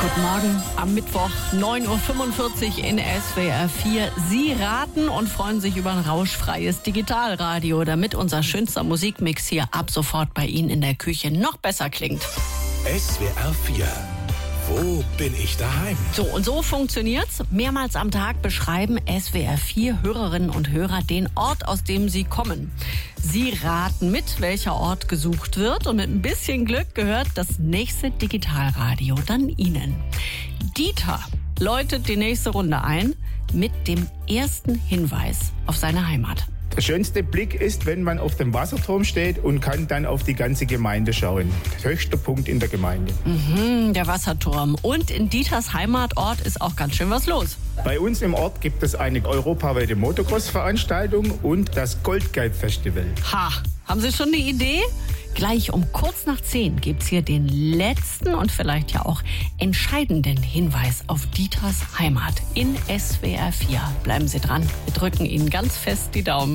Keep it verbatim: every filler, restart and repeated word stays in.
Guten Morgen am Mittwoch, neun Uhr fünfundvierzig in S W R vier. Sie raten und freuen sich über ein rauschfreies Digitalradio, damit unser schönster Musikmix hier ab sofort bei Ihnen in der Küche noch besser klingt. S W R vier. Wo bin ich daheim? So, und so funktioniert's. Mehrmals am Tag beschreiben S W R vier Hörerinnen und Hörer den Ort, aus dem sie kommen. Sie raten mit, welcher Ort gesucht wird, und mit ein bisschen Glück gehört das nächste Digitalradio dann Ihnen. Dieter läutet die nächste Runde ein mit dem ersten Hinweis auf seine Heimat. Der schönste Blick ist, wenn man auf dem Wasserturm steht und kann dann auf die ganze Gemeinde schauen. Der höchste Punkt in der Gemeinde. Mhm, der Wasserturm. Und in Dieters Heimatort ist auch ganz schön was los. Bei uns im Ort gibt es eine europaweite Motocross-Veranstaltung und das Goldgelb-Festival. Ha, haben Sie schon eine Idee? Gleich um kurz nach zehn gibt's hier den letzten und vielleicht ja auch entscheidenden Hinweis auf Dieters Heimat in S W R vier. Bleiben Sie dran, wir drücken Ihnen ganz fest die Daumen.